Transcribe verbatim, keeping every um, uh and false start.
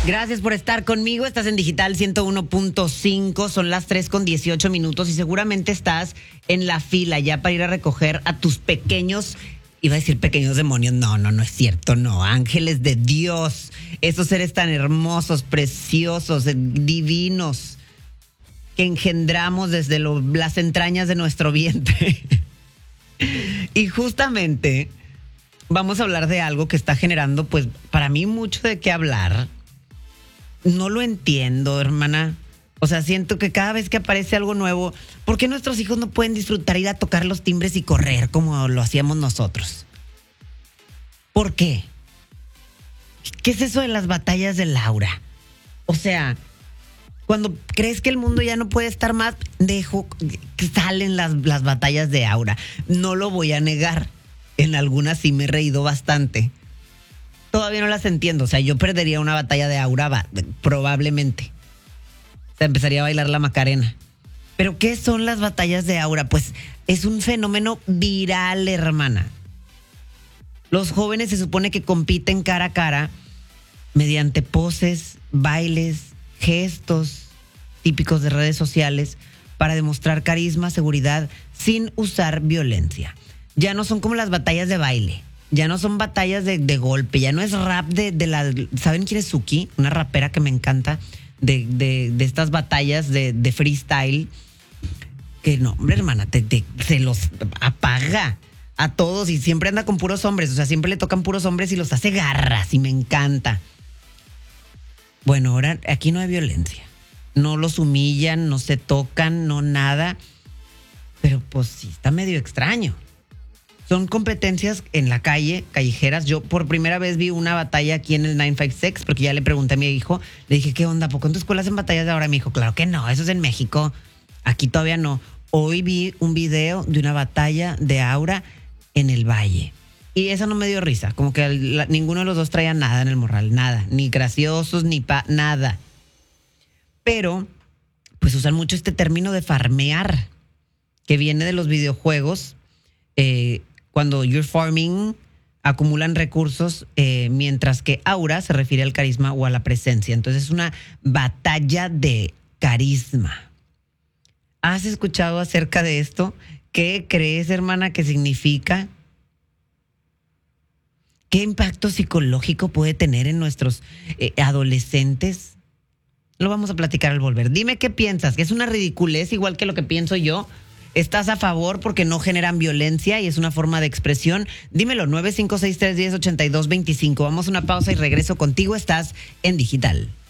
Gracias por estar conmigo. Estás en Digital ciento uno punto cinco. Son las tres con dieciocho minutos y seguramente estás en la fila ya para ir a recoger a tus pequeños, iba a decir pequeños demonios. No, no, no es cierto, no. Ángeles de Dios. Esos seres tan hermosos, preciosos, divinos, que engendramos desde lo, las entrañas de nuestro vientre. Y justamente vamos a hablar de algo que está generando, pues, para mí mucho de qué hablar. No lo entiendo, hermana. O sea, siento que cada vez que aparece algo nuevo, ¿por qué nuestros hijos no pueden disfrutar ir a tocar los timbres y correr como lo hacíamos nosotros? ¿Por qué? ¿Qué es eso de las batallas de Laura? O sea, cuando crees que el mundo ya no puede estar más, dejo que salen las, las batallas de Aura. No lo voy a negar. En algunas sí me he reído bastante. Todavía no las entiendo. O sea, yo perdería una batalla de Aura, va, probablemente. O sea, empezaría a bailar la Macarena. ¿Pero qué son las batallas de Aura? Pues es un fenómeno viral, hermana. Los jóvenes se supone que compiten cara a cara mediante poses, bailes, gestos típicos de redes sociales para demostrar carisma, seguridad, sin usar violencia. Ya no son como las batallas de baile. Ya no son batallas de, de golpe, ya no es rap de, de la... ¿Saben quién es Suki? Una rapera que me encanta de, de, de estas batallas de, de freestyle. Que no, hombre, hermana, te, te, se los apaga a todos y siempre anda con puros hombres. O sea, siempre le tocan puros hombres y los hace garras y me encanta. Bueno, ahora aquí no hay violencia. No los humillan, no se tocan, no nada. Pero pues sí, está medio extraño. Son competencias en la calle, callejeras. Yo por primera vez vi una batalla aquí en el nueve cinco seis, porque ya le pregunté a mi hijo, le dije, ¿qué onda? ¿Por qué en tu escuela hacen batallas de ahora? Me dijo, claro que no, eso es en México. Aquí todavía no. Hoy vi un video de una batalla de Aura en el Valle. Y esa no me dio risa. Como que la, ninguno de los dos traía nada en el morral. Nada. Ni graciosos, ni pa... nada. Pero, pues usan mucho este término de farmear, que viene de los videojuegos. Eh... Cuando you're farming, acumulan recursos, eh, mientras que aura se refiere al carisma o a la presencia. Entonces es una batalla de carisma. ¿Has escuchado acerca de esto? ¿Qué crees, hermana, que significa? ¿Qué impacto psicológico puede tener en nuestros eh, adolescentes? Lo vamos a platicar al volver. Dime qué piensas, que es una ridiculez igual que lo que pienso yo. ¿Estás a favor porque no generan violencia y es una forma de expresión? Dímelo, nueve cinco seis tres uno cero ocho dos dos cinco. Vamos a una pausa y regreso contigo. Estás en Digital.